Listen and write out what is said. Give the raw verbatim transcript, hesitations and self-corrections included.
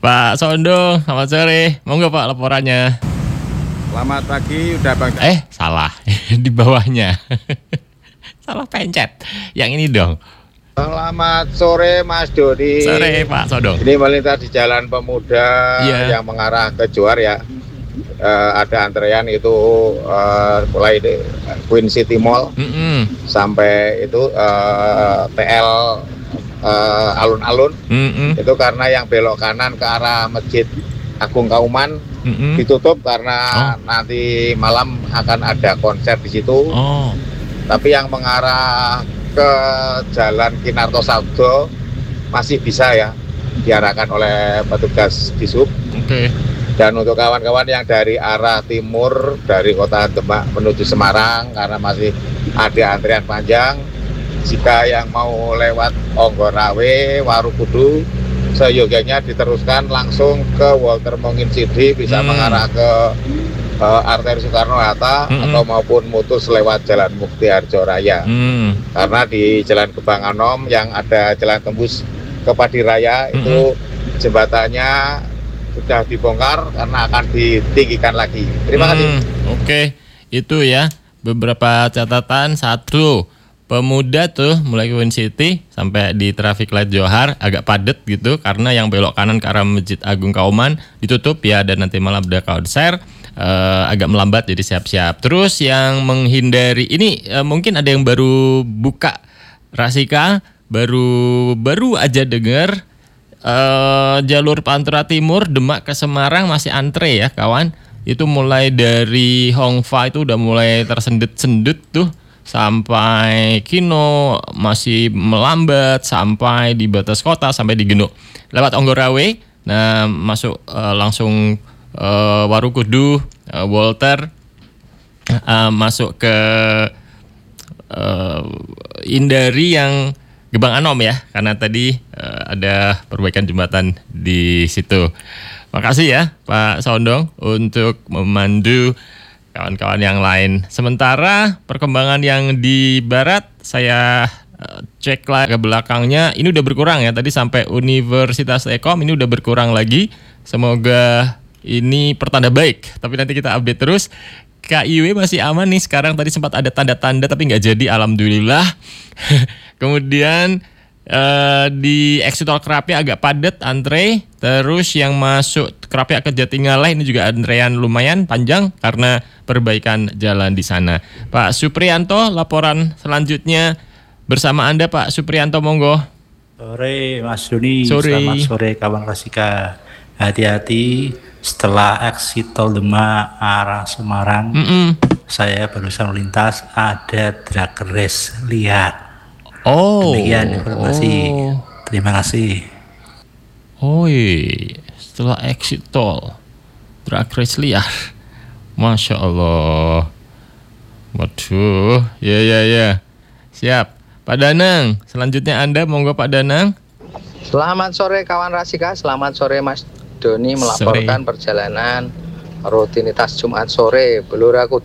Pak Sondong, selamat sore. Monggo Pak laporannya. Selamat pagi, udah bang. Eh, salah. Di bawahnya. Salah pencet. Yang ini dong. Selamat sore Mas Dodi. Sore Pak Sondong. Ini melintas di Jalan Pemuda Iya. yang mengarah ke Johar ya. Uh, ada antrean itu uh, mulai di Queen City Mall Mm-mm. sampai itu uh, T L uh, alun-alun. Mm-mm. Itu karena yang belok kanan ke arah Masjid Agung Kauman Mm-mm. ditutup karena Oh. nanti malam akan ada konser di situ. Oh. Tapi yang mengarah ke Jalan Kinarto Sabdo masih bisa ya diarahkan oleh petugas Dishub. Oke. Okay. Dan untuk kawan-kawan yang dari arah timur dari kota Demak menuju Semarang karena masih ada antrian panjang, jika yang mau lewat Onggorawe, Warukudu, seyogyanya diteruskan langsung ke Walter Mongin Sidi, bisa Hmm. mengarah ke uh, arteri Soekarno-Hatta Hmm. atau maupun mutus lewat Jalan Mukti Harjo Raya. Hmm. Karena di Jalan Gebang Anom yang ada jalan tembus ke Padiraya Hmm. itu jembatannya sudah dibongkar karena akan ditinggikan lagi. Terima kasih. Hmm, Oke, itu ya beberapa catatan. Satu, Pemuda tuh mulai Queen City sampai di traffic light Johar agak padat gitu karena yang belok kanan ke arah Masjid Agung Kauman ditutup ya, dan nanti malam ada konser, eh, agak melambat jadi siap-siap. Terus yang menghindari ini eh, mungkin ada yang baru buka Rasika, baru baru aja dengar. Uh, jalur Pantura Timur Demak ke Semarang masih antre ya kawan. Itu mulai dari Hongfa itu udah mulai tersendet-sendet tuh sampai Kino, masih melambat sampai di batas kota, sampai di Genuk. Lewat Onggorawe, nah masuk uh, langsung uh, Warukudu, uh, Walter, uh, masuk ke uh, Indari yang Gebang Anom ya, karena tadi uh, ada perbaikan jembatan di situ. Makasih ya Pak Sondong untuk memandu kawan-kawan yang lain. Sementara perkembangan yang di barat saya uh, cek lagi ke belakangnya, ini udah berkurang ya. Tadi sampai Universitas Ekom, ini udah berkurang lagi. Semoga ini pertanda baik. Tapi nanti kita update terus. K I W masih aman nih sekarang, tadi sempat ada tanda-tanda tapi nggak jadi, alhamdulillah. Kemudian eh, di exit tol Krapia agak padat antre, terus yang masuk Krapia ke Jatingaleh ini juga antrean lumayan panjang karena perbaikan jalan di sana. Pak Suprianto, laporan selanjutnya bersama Anda Pak Suprianto, monggo. Sore Mas Doni, Sore. selamat sore kawan Rasika. Hati-hati setelah exit tol Demak arah Semarang, Mm-mm. saya barusan melintas ada drag race liar. Oh. Demikian informasi. Oh. Terima kasih. Oh iya, setelah exit tol drag race liar. Masya Allah. Waduh, ya ya ya. Siap. Pak Danang, selanjutnya Anda, monggo Pak Danang. Selamat sore kawan Rasika, selamat sore Mas Doni melaporkan Sore. perjalanan rutinitas Jumat sore Blora